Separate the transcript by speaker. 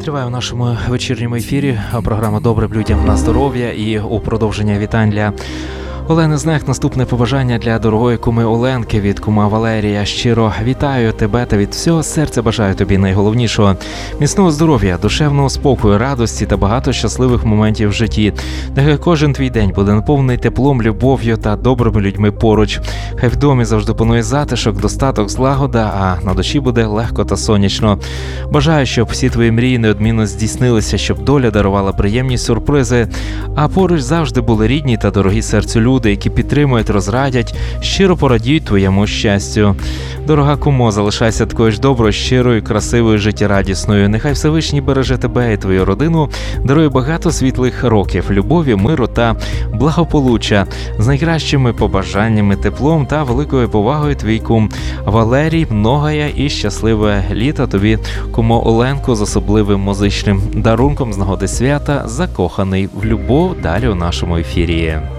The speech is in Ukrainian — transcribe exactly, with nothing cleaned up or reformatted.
Speaker 1: Триває в нашому вечірньому ефірі програма «Добрим людям на здоров'я» і у продовження вітань для Олени Знех. Наступне побажання для дорогої куми Оленки від кума Валерія. Щиро вітаю тебе та від всього серця бажаю тобі найголовнішого – міцного здоров'я, душевного спокою, радості та багато щасливих моментів в житті. Нехай кожен твій день буде наповнений теплом, любов'ю та добрими людьми поруч. Хай в домі завжди панує затишок, достаток, злагода, а на душі буде легко та сонячно. Бажаю, щоб всі твої мрії неодмінно здійснилися, щоб доля дарувала приємні сюрпризи, а поруч завжди були рідні та дорогі серцю люди, Люди, які підтримують, розрадять, щиро порадіють твоєму щастю. Дорога кумо, залишайся такою ж доброю, щирою, красивою, життєрадісною. Нехай Всевишній береже тебе і твою родину, дарує багато світлих років, любові, миру та благополуччя. З найкращими побажаннями, теплом та великою повагою твій кум Валерій. Многое і щасливе літа тобі, кумо Оленко, з особливим музичним дарунком з нагоди свята, закоханий в любов. Далі у нашому ефірі.